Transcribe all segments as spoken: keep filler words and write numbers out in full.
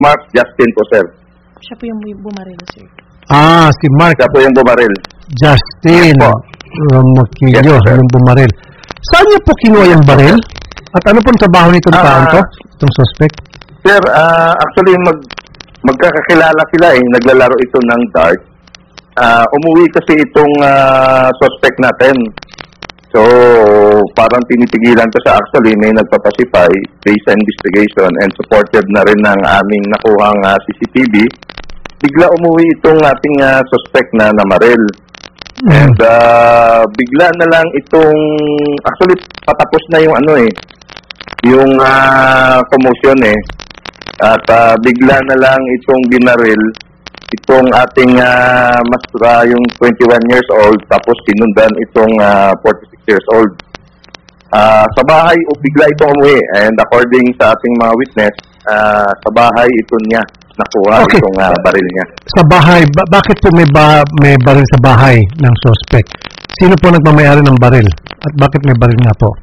Mark Justin po, sir. Siya po yung bumaril, sir. Ah, si Mark Siya po yung bumaril. Justin Yes, po. Ramoquillo, Yes, sir. yung bumaril. Saan niya po kinuha yung baril? At ano pong trabaho nitong Ah, taon to? Itong suspect? Sir, ah, actually, mag, magkakakilala sila eh. Naglalaro ito ng dart. Ah, umuwi kasi itong ah, suspect natin. So, parang tinitigilan ko siya. Actually, may nagpapasify based sa investigation and supported na rin ng aming nakuhang ah, C C T V. Bigla umuwi itong ating ah, suspect na namaril. Mm. And ah, bigla na lang itong, actually, patapos na yung ano eh, yung ah, commotion eh. At ah, bigla na lang itong binaril, itong ating uh, mas uh, yung twenty-one years old, tapos sinundan itong uh, forty-six years old. Uh, sa bahay, o bigla itong umuwi. And according sa ating mga witness, uh, sa bahay ito niya nakuha Okay. itong uh, baril niya. Sa bahay, ba- bakit po may, ba- may baril sa bahay ng suspect? Sino po nagmamayari ng baril? At bakit may baril nga po?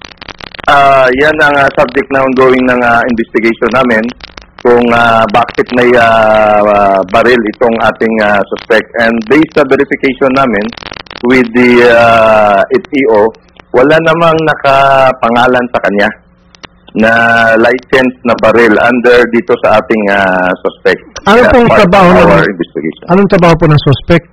Uh, yan ang uh, subject na ongoing ng uh, investigation namin, kung uh, bakit may uh, uh, baril itong ating uh, suspect. And based sa verification namin with the uh, F E O, wala namang nakapangalan sa kanya na license na baril under dito sa ating uh, suspect. Ano As pong part trabaho of ng- our investigation? Anong trabaho po ng suspect?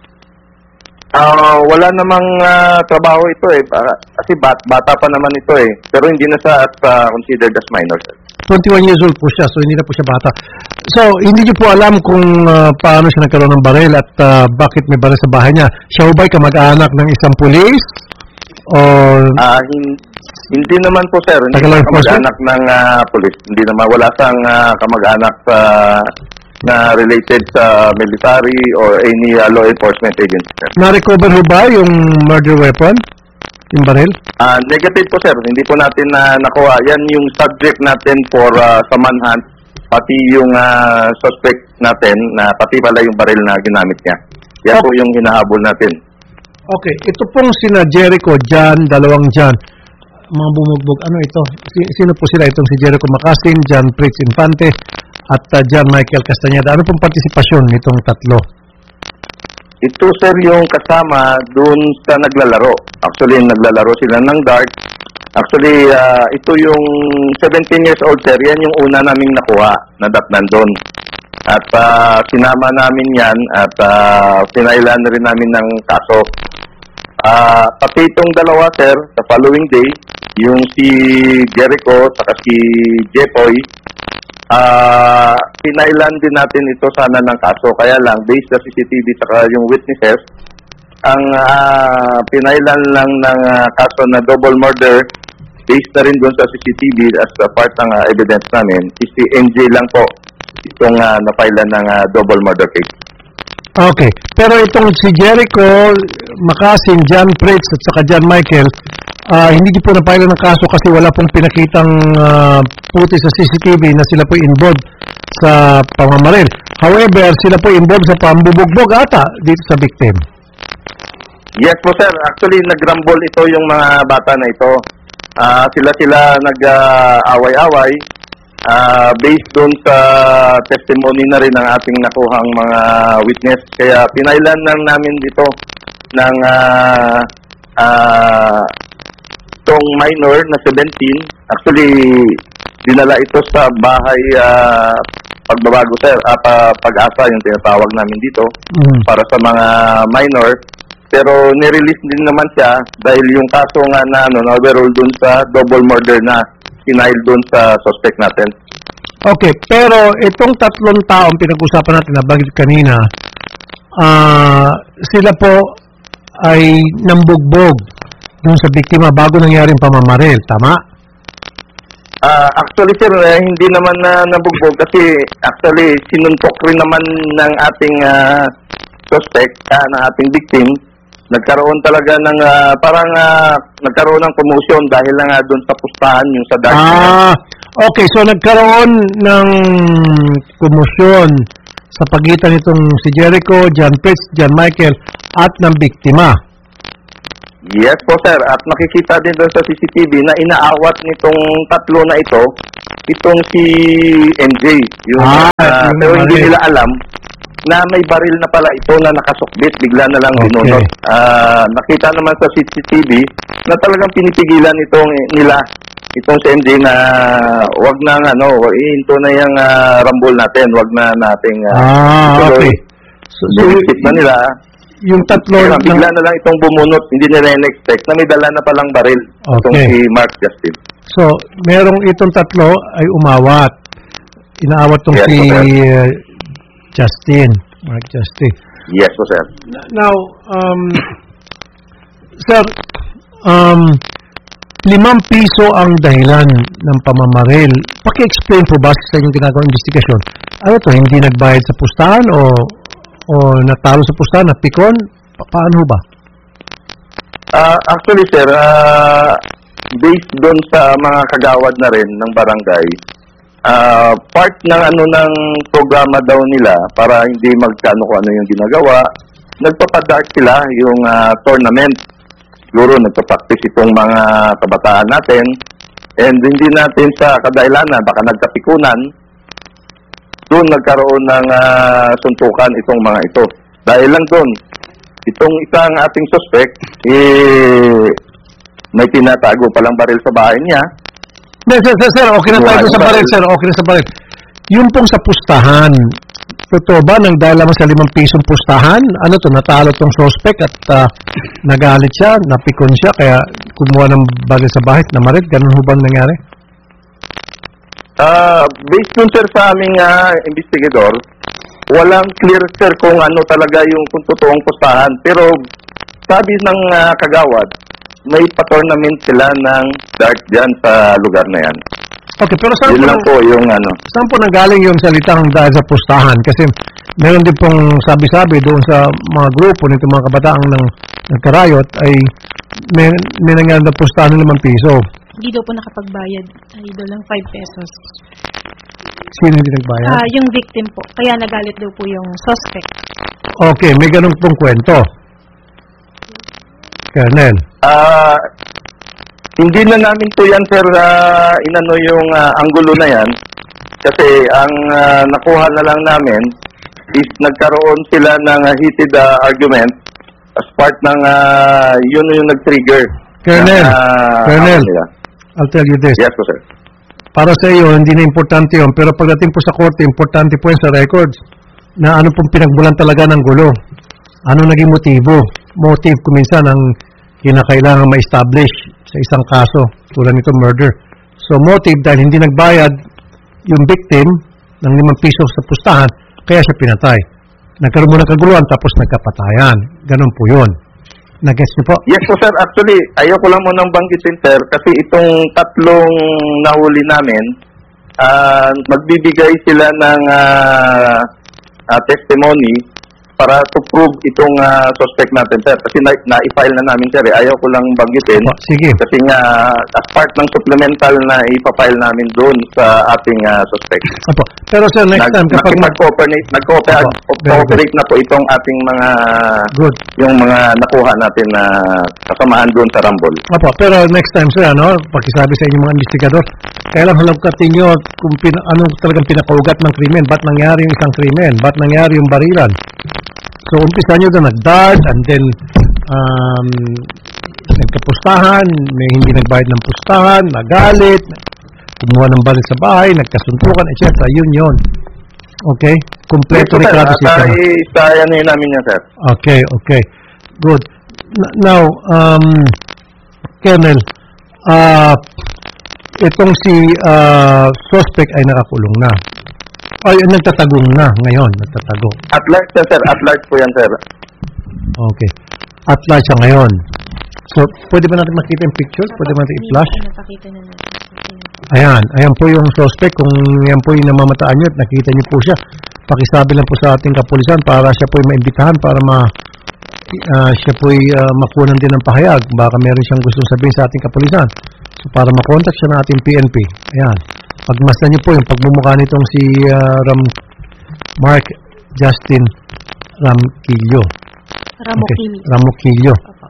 Ah, wala namang ah, trabaho ito eh. Ah, kasi bat, bata pa naman ito eh. Pero hindi na siya at ah, considered as minor, sir. twenty-one years old po siya, so hindi na po siya bata. So, hindi niyo po alam kung ah, paano siya nagkaroon ng baril at ah, bakit may baril sa bahay niya. Siya ba'y kamag-anak ng isang pulis? O Ah, hin- hindi naman po, sir. Hindi Taga law siya enforcement? kamag-anak ng ah, police. Hindi naman. Wala siyang ah, kamag-anak sa na related sa military or any ah, law enforcement agency, sir. na-recover ho ba yung murder weapon? Yung baril? Ah, negative po, sir. Hindi po natin na nakuha. Yan yung subject natin for ah, sa manhunt, pati yung ah, suspect natin na pati pala yung baril na ginamit niya. Yan po yung hinahabol natin. Okay, ito pong sina Jericho, John, dalawang John. Mga bumugbog, ano ito? Si- Sino po sila? Itong si Jericho Macasin, John Pritz Infante, at uh, John Michael Castañeda. Ano pong partisipasyon nitong tatlo? Ito, sir, yung kasama dun sa naglalaro. Actually, naglalaro sila ng dart. Actually, ah, ito yung seventeen years old, sir. Yan yung una naming nakuha na datnan doon. At ah, sinama namin yan at uh, pinailan na rin namin ng kaso. Ah, pati itong dalawa, sir, sa following day, yung si Jericho at si Jepoy, ah pinailan din natin ito sana ng kaso. Kaya lang, based sa C C T V saka yung witnesses, ang ah, pinailan lang ng ah, kaso na double murder, based na rin doon sa C C T V as a part ng ah, evidence namin, is si N J lang po itong uh, napailan ng ah, double murder case. Okay, pero itong si Jericho Macasin, John Pritz, at saka John Michael, ah, hindi niyo po napailan ng kaso kasi wala pong pinakitang uh, puti sa C C T V na sila po involved sa pamamaril. However, sila po involved sa pambubugbog ata dito sa victim. Yes po, sir. Actually, nagrambol ito yung mga bata na ito. Ah, sila-sila nag-away-away ah, based doon sa testimony na rin ng ating nakuhang mga witness. Kaya pinailan lang namin dito ng ah, ah, itong minor na seventeen. Actually, dinala ito sa bahay ah, pagbabago, sir. Ah, pa- pag-asa yung tinatawag namin dito Mm. para sa mga minor. Pero nirelease din naman siya dahil yung kaso nga na ano, na-overrule dun sa double murder na final dun sa suspect natin. Okay, pero itong tatlong taong pinag-usapan natin na bagay kanina, ah, sila po ay nambugbog dun sa biktima bago nangyari ang pamamaril, tama? Ah, actually, sir, eh, hindi naman na nabugbog kasi actually sinuntok rin naman ng ating ah, suspect, ah, ng ating victim. Nagkaroon talaga ng ah, parang ah, nagkaroon ng commotion dahil lang nga doon sa pustahan yung sa dark. Ah, okay, so nagkaroon ng komosyon sa pagitan nitong si Jericho, John Pritz, John Michael, at ng biktima. Yes po, sir. At nakikita din doon sa C C T V na inaawat nitong tatlo na ito itong si M J. Yung, Ah, ah, yung pero hindi baril. nila alam na may baril na pala ito na nakasukbit, bigla na lang Okay. binunot. Ah, nakita naman sa C C T V na talagang pinipigilan itong nila itong si M J na wag na ano, ihinto na yung ah, rambol natin, wag na nating ah, Ah, ituloy. okay. So, so Nilisip na nila. yung tatlo Kaya ng, bigla na lang itong bumunot, hindi nila in-expect na may dala na palang baril. Itong Okay. si Mark Justin. so, merong itong tatlo ay umawat. Inaawat tong Yes, si sir. uh, Justin, Mark Justin. Yes po, sir. Now, um, sir, um, limang piso ang dahilan ng pamamaril. Paki-explain po ba sa inyong ginagawang investigasyon? Ano to, hindi nagbayad sa pustahan o o natalo sa pustahan, napikon? Pa- paano ba? Ah, actually, sir, ah, based doon sa mga kagawad na rin ng barangay, ah, part ng ano ng programa daw nila para hindi magkano kung ano yung ginagawa, nagpapadart sila yung ah, tournament. Siguro nagpa-practice itong mga kabataan natin and hindi natin sa kadahilanan, baka nagkapikunan, doon nagkaroon ng ah, suntukan itong mga ito. Dahil lang doon, itong isang ating suspect, eh, may tinatago palang baril sa bahay niya. Sir, sir, sir, sir, okay na tayo Buhay sa ba? baril, sir, okay na sa baril. Yung pong sa pustahan, totoo ba nang dahil lamang sa limang pisong pustahan, ano to, natalo tong suspect at ah, nagalit siya, napikon siya, kaya kumuha ng baril sa bahay, namaril, ganun ho bang nangyari? Ah, based dun sir sa aming ah, investigador, walang clear sir kung ano talaga yung kung totoong pustahan. Pero sabi ng ah, kagawad, may pa-tournament sila ng dart dyan sa lugar na yan. Okay, pero saan Yun po, lang po yung ano. saan po nanggaling yung salitang dahil sa pustahan? Kasi meron din pong sabi-sabi doon sa mga grupo nito mga kabataang ng nagkarayot ay may, may nangyari na pustahan ng limang piso. Hindi daw po nakapagbayad. Ay, daw lang five pesos. Sino hindi nagbayad? Ah, yung victim po. Kaya nagalit daw po yung suspect. Okay, may ganun pong kwento. Colonel. Ah, hindi na namin po yan sir ah, inano yung ah, anggulo na yan. Kasi ang ah, nakuha na lang namin is nagkaroon sila ng ah, heated ah, argument as part ng ah, yun yung nag-trigger. Colonel, ng, ah, Colonel. away nila. I'll tell you this. Yes po sir. Para sa iyo, hindi na importante yun. Pero pagdating po sa korte, importante po yun sa records na ano pong pinagmulan talaga ng gulo. Ano naging motibo? Motive kuminsan ang kinakailangan ma-establish sa isang kaso. Tulad nito, murder. So, motive dahil hindi nagbayad yung victim ng limang piso sa pustahan, kaya siya pinatay. Nagkaroon mo ng kaguluhan, tapos nagkapatayan. Ganon po yun. Nag-guess niyo po? Yes po sir, actually ayoko lang munang banggitin sir kasi itong tatlong nahuli namin, ah, magbibigay sila ng ah, ah, testimony para to prove itong ah, suspect natin sir. Kasi na, na-file na namin sir, eh. Ayaw ko lang banggitin. Opo, sige. Kasi nga as part ng supplemental na ipafile namin doon sa ating ah, suspect. Opo. Pero sir, next Nag, time, kapag... mag- nag-cooperate, nag-cooperate Opo, very good. cooperate na po itong ating mga Good. yung mga nakuha natin na kasamahan doon sa Rambol. Opo, pero next time sir, ano, pakisabi sa inyong mga investigador, kailan halagkatin nyo kung pin, ano talagang pinakaugat ng krimen, ba't nangyari yung isang krimen, ba't nangyari yung barilan. So, umpisa nyo doon, nag-dart, and then, um, nagkapustahan, may hindi nagbayad ng pustahan, nagalit, kumuha ng baril sa bahay, nagkasuntukan, et cetera. Yun yun. Okay? Kompleto Yes, sir. retrato At, siya. uh, isayanin namin yan, sir. Okay, okay. Good. N- now, um, Colonel, ah, itong si ah, suspect ay nakakulong na. Ay, nagtatagong na ngayon, nagtatago. At large yan, sir. At large po yan, sir. Okay. At large siya ngayon. So, pwede ba natin makita yung picture? Pwede ba natin i-flash? Napakita na natin. Ayan. Ayan po yung suspect. Kung yan po yung namamataan nyo at nakita nyo po siya, pakisabi lang po sa ating kapulisan para siya po yung maimbitahan para ma uh, siya po yung uh, makunan din ng pahayag. Baka meron siyang gustong sabihin sa ating kapulisan. So, para makontak siya ng ating P N P. Ayan. Pagmasdan niyo po yung pagmumukha nitong si uh, Ram Mark Justin Ramquillo. Ramokili. Ramquillo. Opo.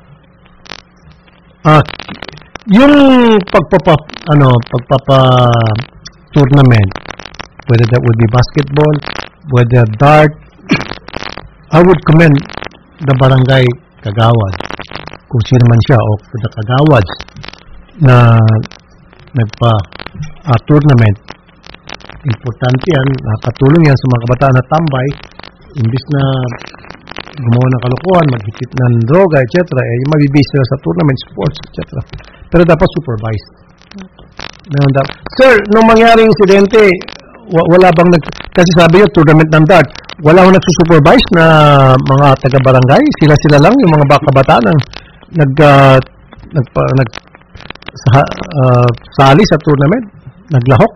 Ah, yung pagpapa ano, pagpapa tournament, whether that would be basketball, whether dart, I would commend the barangay kagawad, kung sino man siya, o the kagawads na nagpa-tournament. Importante yan, nakatulong yan sa mga kabataan na tambay, imbis na gumawa ng kalokohan, maghigit ng droga, et cetera, eh, mabibase sila sa tournament, sports, et cetera. Pero dapat supervised. Meron dapat. Sir, nung mangyaring insidente, wa- wala bang nag... Kasi sabi niyo, tournament ng dart, wala akong nagsusupervise na mga taga-barangay? Sila-sila lang, yung mga baka kabataan ang nag... Uh, nag, nag sa, uh, sali sa tournament? Naglahok?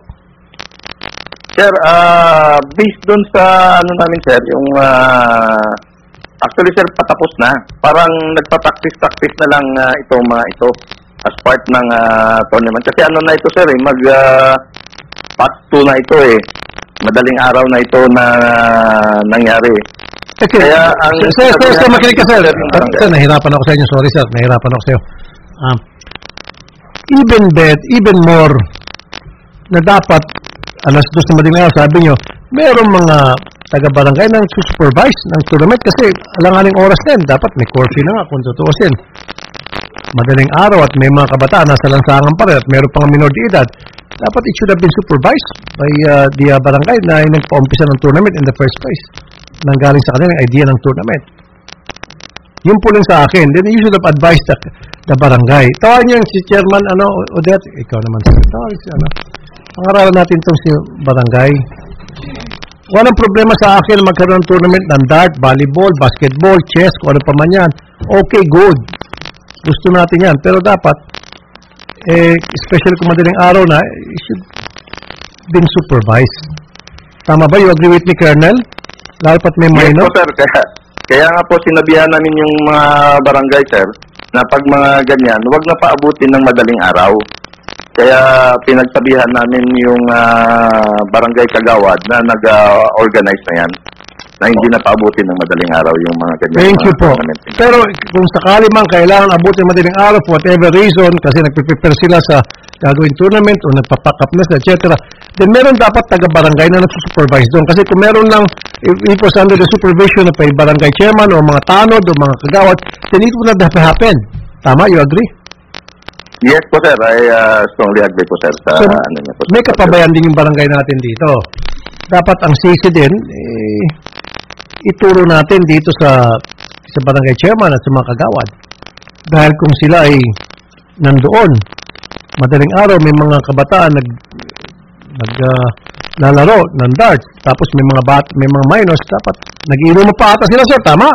Sir, ah based doon sa ano namin sir, yung ah, actually sir, patapos na. Parang nagpa-practice-practice na lang ah, itong mga ito as part ng ah, tournament. Kasi ano na ito sir, eh, mag ah, part two na ito eh. Madaling araw na ito na nangyari. Okay. Kaya ang... Sir, sir, sir, makinig ka sir. yung barangay. Sir, nahirapan ako sa inyo. Sorry sir, nahirapan ako sa iyo. Um, even that, even more, na dapat, alas dos na madaling araw, sabi nyo, mayroong mga taga-barangay nang supervise ng tournament kasi alanganing oras din. Dapat may curfew na nga kung tutuusin. Madaling araw at may mga kabataan nasa lansangan pa rin at mayroong pang minor de edad. Dapat it should have been supervised by uh, the uh, barangay na nagpa-umpisa ng tournament in the first place. Nanggaling sa kanila yung idea ng tournament. Yun po lang sa akin. Then you should have advised the, the barangay. Tawagin niyo si Chairman ano, Odette. Ikaw naman sir. Tawagin si ano. Pangaralan natin itong si barangay. Walang problema sa akin magkaroon ng tournament ng dart, volleyball, basketball, chess, kung ano pa man yan. Okay, good. Gusto natin yan. Pero dapat, eh, especially kung madaling araw na, it should been supervised. Tama ba? You agree with me, Colonel? Lalo pat may Yes minor? po sir, kaya, kaya nga po sinabihan namin yung mga barangay sir, na pag mga ganyan, huwag na paabutin ng madaling araw. Kaya pinagsabihan namin yung ah, barangay kagawad na nag-organize na yan, na hindi na paabutin ng madaling araw yung mga ganyan. Thank you mga po. tournament. Pero kung sakali man kailangan abutin madaling araw for whatever reason, kasi nagpe-prepare sila sa gagawin tournament o nagpa-pack up na sila, et cetera, then meron dapat taga-barangay na nagsusupervise doon. Kasi kung meron lang, if it was under the supervision of a barangay chairman o mga tanod o mga kagawad, then it would not have happened. Tama? You agree? Yes po sir, I uh, strongly agree po sir sa So, ano niya po. may kapabayan din yung barangay natin dito. Dapat ang sisi din, eh, ituro natin dito sa sa barangay chairman at sa mga kagawad. Dahil kung sila ay nandoon, madaling araw may mga kabataan nag nag uh, lalaro ng darts, tapos may mga bat, may mga minors, dapat nag-iinom pa ata sila sir, tama?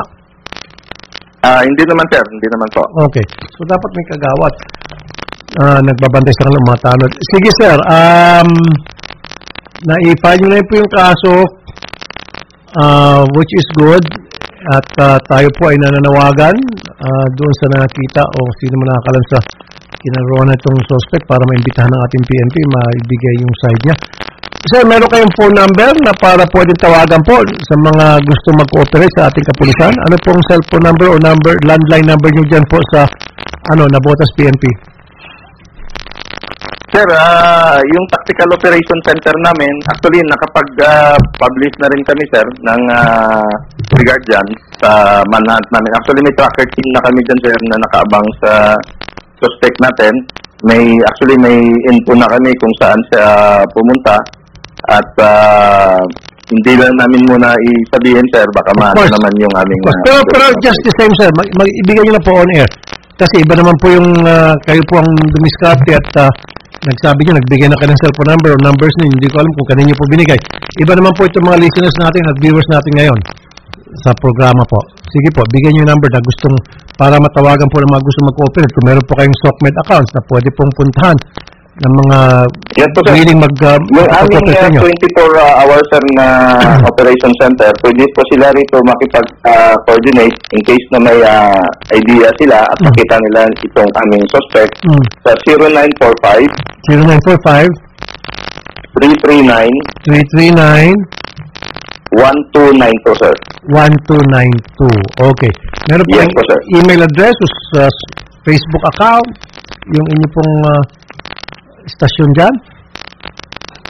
Ah, hindi naman sir, hindi naman po. Okay. So dapat may kagawad. Ah, nagbabantay sa kanilang mga tanod. Sige sir, um, na-i-file nyo na po yung kaso, uh, which is good, at uh, tayo po ay nananawagan uh, doon sa nakita o sino man nakakalan sa kinaroon na itong suspect para maimbitahan ng ating P N P, maibigay yung side niya. Sir, meron kayong phone number na para pwedeng tawagan po sa mga gusto mag-cooperate sa ating kapulisan? Ano pong cellphone number o number, landline number nyo dyan po sa ano, Nabotas P N P? Sir, ah, yung Tactical Operation Center namin, actually nakapag-publish na rin kami sir ng uh, regard dyan sa manhunt namin. Actually may tracker team na kami dyan sir na nakaabang sa suspect natin. May actually may info na kami kung saan siya pumunta at ah, hindi lang namin muna isabihin sir, baka maano course. naman yung aming... Of course. ah, Pero, pero document. just the same sir, mag, mag- ibigay nyo na po on air. Kasi iba naman po yung ah, kayo po ang dumiskarte at ah, nagsabi nyo, nagbigay na kayo ng cellphone number o numbers nyo, hindi ko alam kung kanino po binigay. Iba naman po itong mga listeners natin at viewers natin ngayon sa programa po. Sige po, bigyan nyo yung number na gustong para matawagan po ng mga gusto mag-cooperate. Kung meron po kayong SOCMED accounts na pwede pong puntahan ng mga Yes po, sir. willing mag uh, Yung aming mag-cooperate sa uh, inyo. twenty-four hours sir na operation center, pwede po sila rito makipag-coordinate in case na may uh, idea sila at Mm. makita nila itong aming suspect Mm. sa zero nine four five, zero nine four five, three three nine, three three nine, one two nine two sir. one two nine two. Okay. Meron po Yes yung po, sir. email address o sa Facebook account, yung inyo pong uh, stasyon dyan?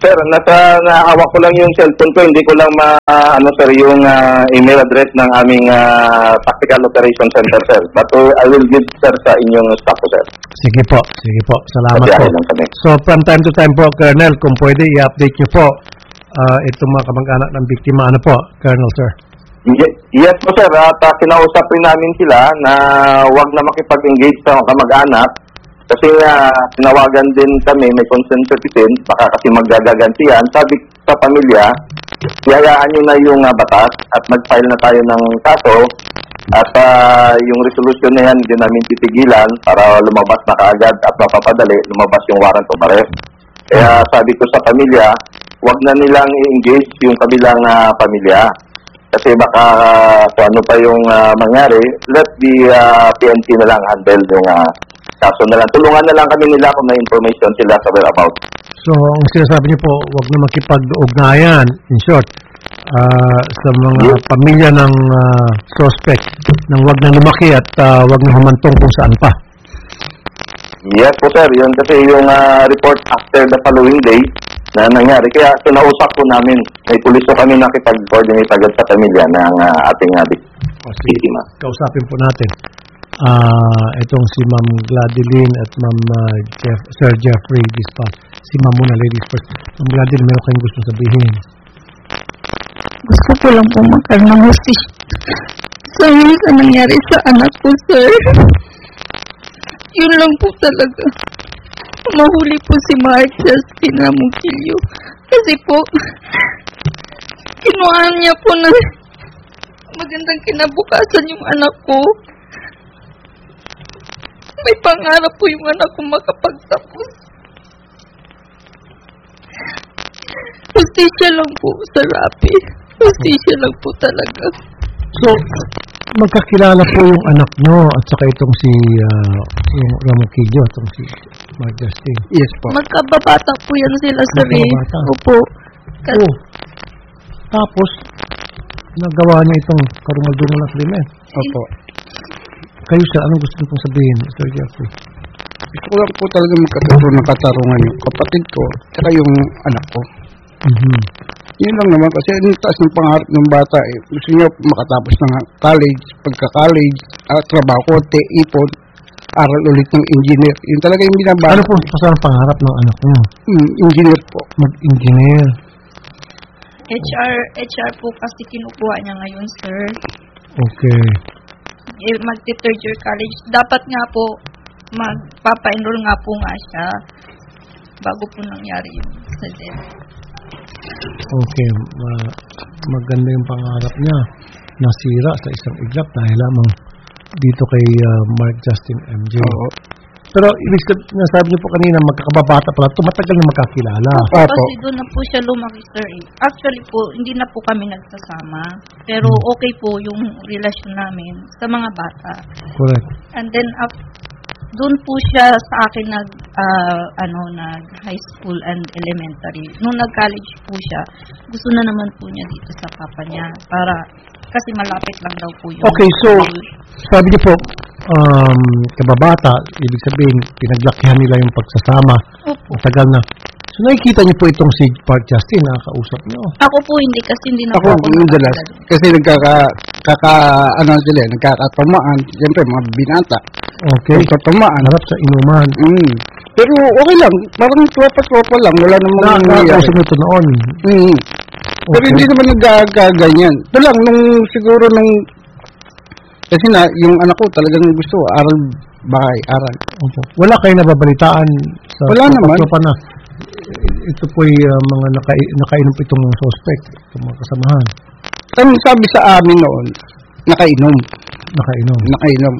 Sir, nasa nahawak ko lang yung cellphone ko, hindi ko lang ma ano sir yung ah, email address ng aming ah, Tactical Operation Center sir. But uh, I will give sir sa inyong staff ko sir. Sige po, sige po. Salamat Sabihan po. lang kami. So, from time to time po, Colonel, kung pwede, i-update niyo po ah, itong mga kamag-anak ng biktima. Ano po, Colonel, sir? Ye- Yes po sir, at uh, kinausap rin namin sila na wag na makipag-engage sa mga kamag-anak kasi nga tinawagan din kami, may consent citizen, baka kasi magagaganti yan. Sabi sa pamilya, hayaan nyo na yung uh, batas at mag-file na tayo ng kaso at uh, yung resolution na yan hindi namin titigilan para lumabas na kaagad at mapapadali, lumabas yung warrant of arrest. Kaya sabi ko sa pamilya, wag na nilang i-engage yung kabilang uh, pamilya. Kasi baka uh, kung ano pa yung uh, mangyari, let the uh, P N P na lang handle yung uh, kaso na lang. Tulungan na lang kami nila kung may information sila sa whereabouts. So, ang sinasabi niyo po, wag na makipag-ugnayan, in short, ah, sa mga Yes. pamilya ng ah, suspect, nang wag na lumaki at ah, wag na humantong kung saan pa. Yes po sir, yun kasi yung uh, report after the following day na nangyari. Kaya kinausap po namin, may pulis po kami nakipag-coordinate agad sa pamilya ng uh, ating uh, O, sige, biktima. kausapin po natin. Ah, itong si Ma'am Gladeline at Ma'am ah, Jeff, Sir Jeffrey Dispa. Si Ma'am muna, ladies first. Ma'am Gladeline, meron kayong gusto sabihin? Gusto ko lang po magkaroon ng hustisya sa yun sa nangyari sa anak ko, sir. Yun lang po talaga. Mahuli po si Mark Justin Ramukilio. Kasi po, kinuhaan niya po na magandang kinabukasan yung anak ko. May pangarap po yung anak ko makapagtapos. Hustisya lang po, Sir Rapi. Hustisya lang po talaga. So, magkakilala po yung anak nyo at saka itong si uh, yung Ramukilio, itong si Mark Justin. Yes po. Magkababata po yan sila, Sir. eh. Magkababata? Opo. Kasi, Oh. Tapos, nagawa niya itong karumal-dumal na krimen. Opo. Kayo sir, anong gusto niyo pong sabihin, Sir Jeffrey? Gusto ko lang po talaga magkakaroon ng katarungan yung kapatid ko tsaka yung anak ko. Mhm. Yun lang naman kasi ang taas ng pangarap ng bata eh. Gusto niya makatapos ng college, pagka-college, uh, trabaho, konti, ipon, aral ulit ng engineer. Yun talaga yung binabasa. Ano po ang pangarap ng anak niyo? Hmm, engineer po. Mag-engineer. H R, H R po kasi kinukuha niya ngayon, sir. Okay. Eh, magti-third year college. Dapat nga po, magpapa-enroll nga po nga siya bago po nangyari yung sa death. Okay. Ma- maganda yung pangarap niya. Nasira sa isang iglap dahil lamang dito kay uh, Mark Justin M J. Oo. Pero ibig sabihin, nasabi niyo po kanina, magkakababata pala, tumatagal na magkakilala. Opo. Kasi doon na po siya lumaki, sir. eh. Actually po, hindi na po kami nagsasama. Pero okay po yung relasyon namin sa mga bata. Correct. And then, up, doon po siya sa akin nag, ah, ano, nag high school and elementary. Nung nag-college po siya, gusto na naman po niya dito sa papa niya. Para, kasi malapit lang daw po yung Okay, so, school. sabi niyo po, um, kababata, ibig sabihin, pinaglakihan nila yung pagsasama. Opo. Ang tagal na. So, nakikita niyo po itong si Mark Justin, nakakausap niyo. Ako po hindi kasi hindi na Ako, po ako madalas. nakakilala. Kasi nagkaka, kaka, ano sila, nagkakatamaan. Siyempre, mga binata. Okay. Nagkatamaan. Harap sa inuman. Mm. Pero okay lang. Parang tropa-tropa lang. Wala namang nangyayari. Nakakausap niyo ito noon. Mm. Pero Okay. hindi naman nagagaganyan. Ito lang, nung siguro nung, kasi na, yung anak ko talagang gusto, aral, bahay, aral. Opo. Wala kayo nababalitaan sa Wala naman. tropa na ito po'y uh, mga naka, nakainom itong suspect, itong mga kasamahan. Ang sabi sa amin noon, nakainom. Nakainom. Nakainom.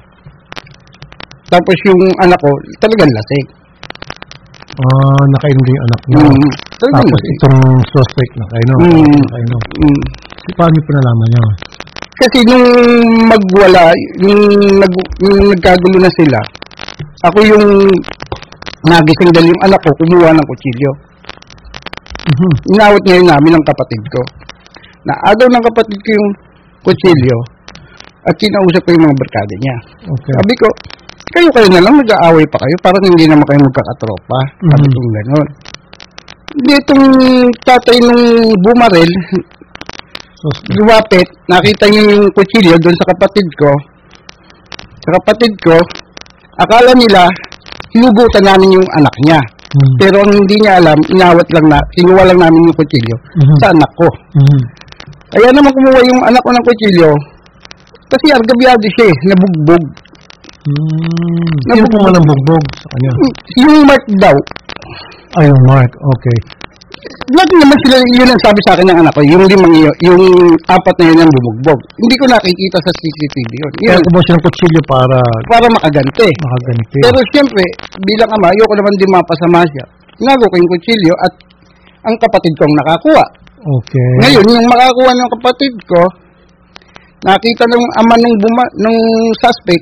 Tapos yung anak ko, talagang lasing. Ah, nakainom din yung anak niyo. Mm. Talagang Tapos lasing. itong suspect nakainom. Mm. Nakainom. Mm. Paano niyo po nalaman niyo? Kasi nung magwala, yung, nag, yung nagkagulo na sila, ako yung nagising dahil yung anak ko, kumuha ng kutsilyo. Mhm. Inawat ngayon namin ng kapatid ko. Na agaw ng kapatid ko yung kutsilyo at kinausap ko yung mga barkada niya. Okay. Sabi ko, kayo kayo na lang, nag-aaway pa kayo, parang hindi naman kayo magkakatropa. Sabi Mhm. ko gano'n. Hindi, itong tatay nung bumaril, lumapit, nakita niya yung kutsilyo doon sa kapatid ko. Sa kapatid ko, akala nila, hinugutan namin yung anak niya. Mhm. Pero ang hindi niya alam, inawat lang na, kinuha lang namin yung kutsilyo Mhm. sa anak ko. Mhm. Kaya naman kumuha yung anak ko ng kutsilyo, kasi argabyado siya eh, nabugbog. Hmm. Sino po man ang bugbog sa kanya? Yung mark daw, Ay, yung Mark. Okay. lahat naman sila, yun ang sabi sa akin ng anak ko, yung limang yun, yung apat na yun ang bumugbog. Hindi ko nakikita sa C C T V yun. Kaya Yun, kumuha siya ng kutsilyo para para makaganti. makaganti. Pero siyempre, bilang ama, ayoko naman din mapasama siya. Inago ko yung kutsilyo at ang kapatid kong nakakuha. Okay. Ngayon, yung makakuha ng kapatid ko, nakita ng ama nung, buma, nung suspect,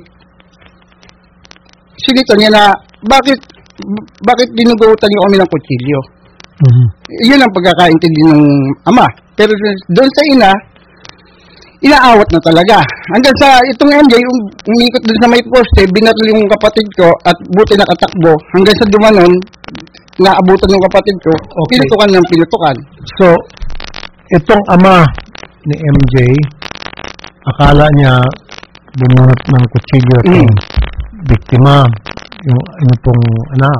sinito niya na, bakit, b- bakit dinugutan niyo kami ng kutsilyo? Mhm. Yun ang pagkakaintindi ng ama. Pero doon sa ina, inaawat na talaga. Hanggang sa itong M J, um, umikot doon sa may poste, binaril yung kapatid ko at buti nakatakbo. Hanggang sa dumanon, naabutan yung kapatid ko, Okay. pinutukan ng pinutukan. So, itong ama ni M J, akala niya bumunot ng kutsilyo itong Mm. biktima, yung ano pong anak.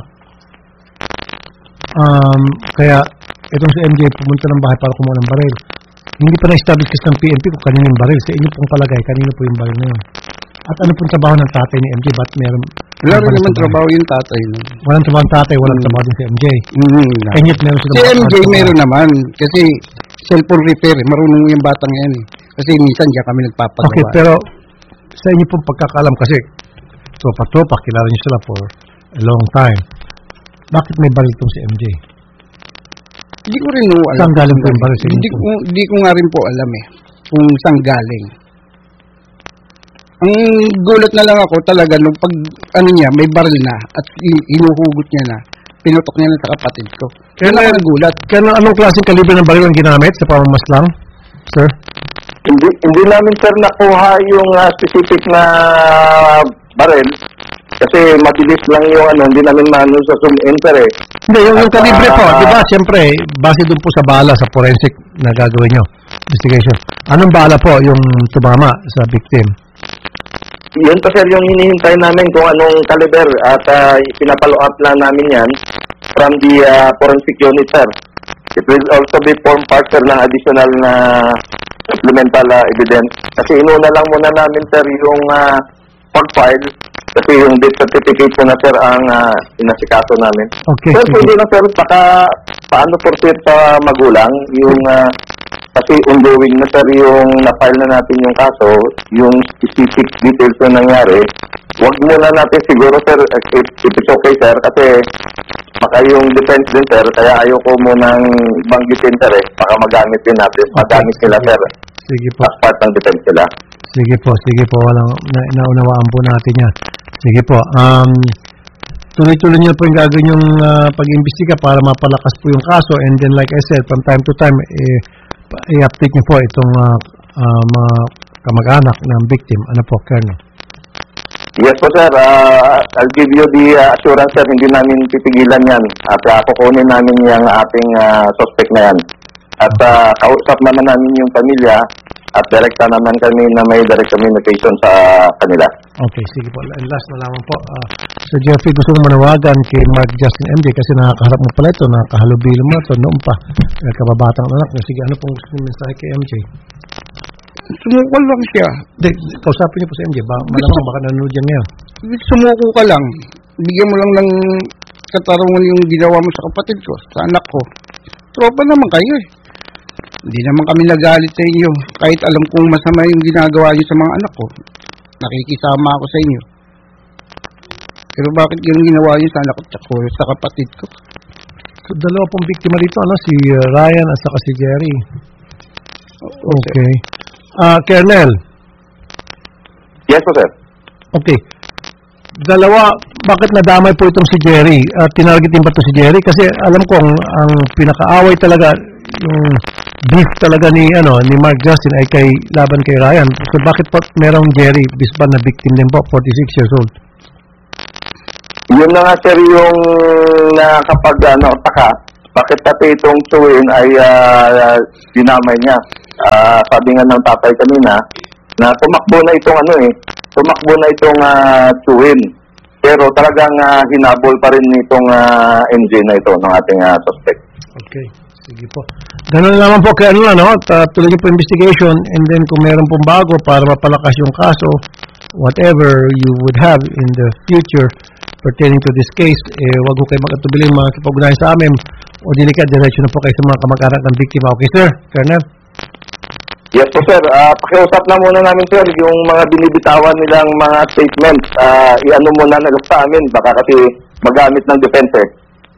Um, kaya, itong si M J pumunta ng bahay para kumuha ng baril. Hindi pa na-establish kasi ng P N P kung kanino yung baril. Sa inyo pong palagay, kanino po yung baril na yun. At ano pong trabaho ng tatay ni M J? Ba't meron? Wala rin baril naman sa bahay? trabaho yung tatay. No? Walang trabaho ng tatay, walang Mm. trabaho din si M J. Mm, Kanyat meron sila. si M J meron naman, kasi cellphone repair, eh. Marunong yung batang yan eh. Kasi minsan diyan kami nagpapagawa. Okay, pero sa inyo pong pagkakalam kasi tropa-tropa, kilala niyo sila for a long time. Bakit may baril itong si M J? Hindi ko rin po alam. Saan galing po yung baril sa inyo Hindi po? ko, hindi ko nga rin po alam eh, kung saan galing. Ang gulat na lang ako talaga nung pag, ano niya, may baril na at i- hinuhugot niya na, pinutok niya na sa kapatid ko. Kaya Kaya- ako nagulat. Kaya anong klaseng kalibre ng baril ang ginamit sa pamamaslang, sir? Hindi, hindi namin, sir, nakuha yung ah, specific na barel. Kasi mabilis lang yung ano, hindi namin maano sa zoom in, sir, eh. Hindi, yung, yung At, kalibre po, ah, di ba, siyempre, base dun po sa bala, sa forensic na gagawin nyo, investigation. Anong bala po yung tumama sa victim? Yun pa, sir, yung hinihintay namin kung anong caliber at uh, pinapalo up lang namin yan from the ah, forensic unit, sir. It will also be form part, sir, ng additional na supplemental ah, evidence. Kasi inuna lang muna namin, sir, yung uh, pag-file. Kasi yung death certificate po na, sir, ang uh, inasikaso namin. Okay, Sir, sige. pwede na, sir, baka paano po, sir, sa magulang, yung ah, kasi ongoing na, sir, yung na-file na natin yung kaso, yung specific details na nangyari, wag muna natin siguro, sir, if, if it's okay, sir, kasi baka yung defense din, sir, kaya ayoko munang banggitin, sir, eh, baka magamit din natin, magamit nila, sir, Sige po. as part ng defense nila. Sige po, sige po. Walang, na, naunawaan po natin yan. Sige po. Um, tuloy-tuloy niyo po yung gagawin yung uh, pag-imbestiga para mapalakas po yung kaso. And then, like I said, from time to time, eh, pa- i-update niyo po itong uh, uh, mga kamag-anak ng victim. Ano po, Colonel? Yes po, sir. Uh, I'll give you the uh, assurance, sir. Hindi namin titigilan yan. At uh, kukunin namin yung ating uh, suspect na yan. At uh, kausap naman namin yung pamilya at direkta naman kami na may direct communication sa kanila. Okay, sige po. And last na lamang po. Uh, Sir Jeffrey, gusto kong manawagan kay Mark Justin M J kasi nakakaharap mo pala ito, nakakahalubilo mo ito noon pa. Kababatang anak mo. Sige, ano pong gusto mong mensahe kay M J? Sumukol lang siya. Hindi, kausapin niyo po si M J. Ba, malamang baka nanonood yan ngayon. Sumuko ka lang. Bigyan mo lang ng katarungan yung ginawa mo sa kapatid ko, sa anak ko. Tropa naman kayo eh. Hindi naman kami nagalit sa inyo. Kahit alam kong masama yung ginagawa niyo sa mga anak ko. Nakikisama ako sa inyo. Pero bakit yung ginawa niyo sa anak ko at sa kapatid ko? So, dalawa pong biktima dito, ano, si uh, Ryan at saka si Jerry. Okay. Ah, Colonel. Yes po, sir. Okay. Dalawa, bakit nadamay po itong si Jerry? At tinargetin ba ito si Jerry? Kasi alam kong ang pinakaaway talaga, yung beef talaga ni ano ni Mark Justin ay kay laban kay Ryan. So bakit po merong Jerry Bisban na victim din po, forty-six years old? Yun na nga, sir, yung nakapag ano, taka. bakit pati itong Chuin ay uh, dinamay niya. Uh, sabi nga ng tatay kanina, na tumakbo na itong ano eh, tumakbo na itong uh, Chuin. Pero talagang uh, hinabol pa rin itong uh, M J na ito ng ating uh, suspect. Okay, sige po. Ganun naman po kaya ano na, no? Tuloy niyo po investigation and then kung meron pong bago para mapalakas yung kaso, whatever you would have in the future pertaining to this case, eh, wag ko kayo mag-atubilin mga kapag-unahin sa amin o dilika, diretso na po kayo sa mga kamag-anak ng biktima. Okay, sir? Colonel? Yes po, sir. Uh, pakiusap na muna namin, sir, yung mga binibitawan nilang mga statements. Uh, i-ano muna nila sa amin, baka kasi magamit ng defense, eh.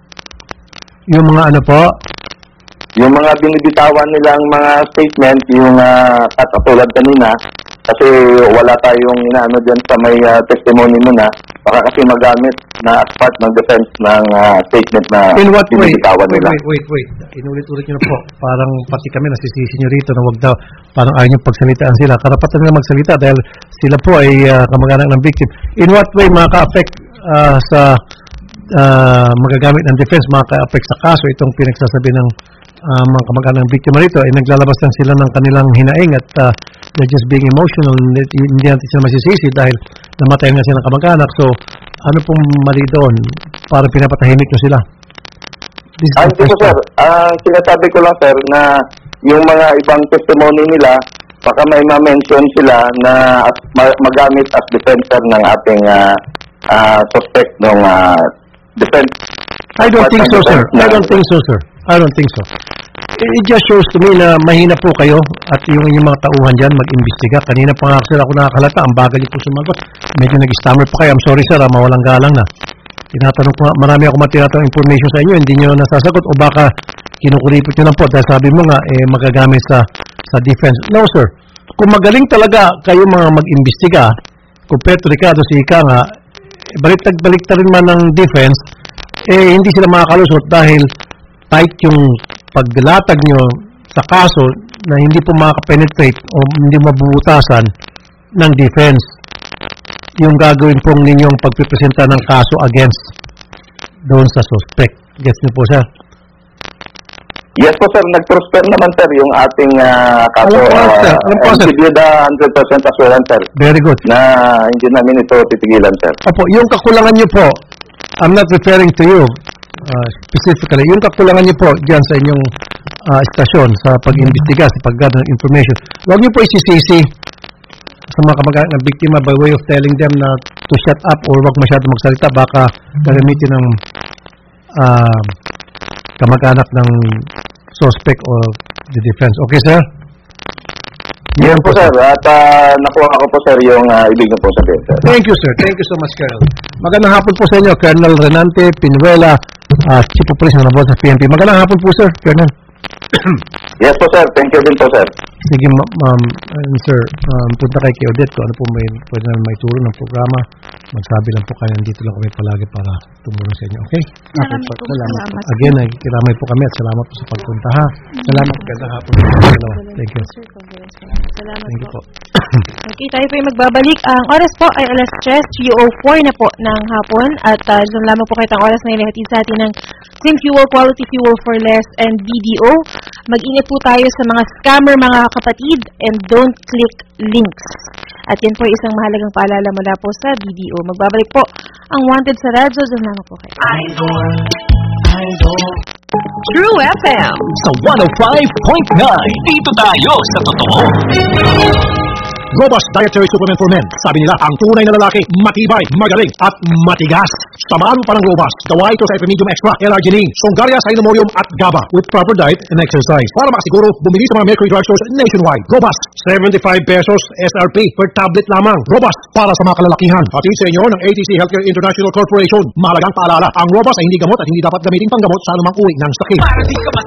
Yung mga ano po? Yung mga binibitawan nilang mga statement, yung uh, katulad kanina, kasi wala tayong inaano dyan sa may uh, testimony mo na, baka kasi magamit na as part ng defense ng uh, statement na In what way? binibitawan Wait, nila. wait, wait, wait. Inulit-ulit nyo na po. Parang pati kami nasisisi nyo rito na wag daw, parang ayaw nyo pagsalitaan sila. Karapatan nila magsalita dahil sila po ay uh, kamag-anak ng victim. In what way makaka-affect uh, sa uh, magagamit ng defense, makaka-affect sa kaso itong pinagsasabi ng uh, mga kamag-anak ng biktima rito ay naglalabas lang sila ng kanilang hinaing at uh, they're just being emotional. Hindi, hindi natin sila masisisi dahil namatay nga silang kamag-anak. So, ano pong mali doon? Parang pinapatahimik nyo sila. This is Ah, the hindi po, first sir. time. Ang sinasabi ko lang, sir, na yung mga ibang testimony nila, baka may ma-mention sila na as, ma- magamit as defender ng ating uh, uh, suspect ng uh, defense. I don't think so, sir. I don't think so, sir. I don't think so. It just shows to me na mahina po kayo at yung inyong mga tauhan dyan mag-imbestiga. Kanina pa nga sir ako nakakalata, ang bagal niyo po sumagot. Medyo nag-stammer pa kayo. I'm sorry, sir, ah, mawalang galang na. Tinatanong ko, marami ako matinatanong information sa inyo, hindi nyo nasasagot o baka kinukulipot nyo lang po dahil sabi mo nga, eh, magagamit sa sa defense. No, sir. Kung magaling talaga kayo mga mag-imbestiga, kung Petro Ricardo si Ika nga, eh, baliktad-baliktad rin man ng defense, eh, hindi sila makakalusot dahil tight yung paglatag nyo sa kaso na hindi po makapenetrate o hindi mabubutasan ng defense yung gagawin pong ninyong pagpipresenta ng kaso against doon sa suspect. Gets niyo po, sir? Yes po, sir. Nag-prosper naman, sir, yung ating uh, kaso. Alam po, sir. Alam po, Uh, sir. and give you the one hundred percent assurance, sir, Very good. na hindi namin ito titigilan, sir. Opo, yung kakulangan niyo po, I'm not referring to you uh, specifically, yung kakulangan niyo po diyan sa inyong uh, estasyon sa pag-imbestiga, sa pag-gather ng information, huwag niyo po isisisi sa mga kamag-anak ng biktima by way of telling them na to shut up or wag masyado magsalita, baka gagamitin ng uh, kamag-anak ng suspect or the defense. Okay, sir? Yes po, sir. At uh, nakuha ko po, sir, yung uh, ibig niyo po sabihin, sir. Thank you, sir. Thank you so much, Colonel. Magandang hapon po sa inyo, Colonel Renante Pinuela, uh, Chief of Police ng Nabol sa P N P. Magandang hapon po, sir, Colonel. Yes po, sir. Thank you din po, sir. Sige, ma- ma'am, um, sir, um, punta kay Kay Odette ko. Ano po may pwede na may turo ng programa. Magsabi lang po kayo, nandito lang kami palagi para tumulong sa inyo. Okay? Maraming po. po Salamat. salamat. Again, nagkiramay po kami at salamat po sa pagpunta, ha? Salamat. Magandang hapon po sa dalawa. Thank you. Sir, congrats. Salamat Thank you po. po. Okay, tayo po yung magbabalik. Ang oras po ay alas tres, G O four na po ng hapon. At uh, dyan lamang po kahit ang oras na ilihatid sa atin ng Sing Fuel, Quality Fuel for Less, and B D O. Mag-ingat po tayo sa mga scammer, mga kapatid, and don't click links. At yan po ay isang mahalagang paalala mula po sa B D O. Magbabalik po ang Wanted sa Radyo. Dyan lamang po kayo. True F M sa one oh five point nine. Dito tayo sa totoo. Robust Dietary Supplement for Men. Sabi nila, ang tunay na lalaki, matibay, magaling, at matigas. Samahan mo pa ng Robust. Gawa ito sa Epimedium Extra, L-Arginine, Songaria, Sinomorium, at GABA with proper diet and exercise. Para makasiguro, bumili sa mga Mercury Drugstores nationwide. Robust, seventy-five pesos S R P per tablet lamang. Robust, para sa mga kalalakihan. Hatid sa inyo ng A T C Healthcare International Corporation. Mahalagang paalala, ang Robust ay hindi gamot at hindi dapat gamitin panggamot sa anumang uri ng sakit. Para di ka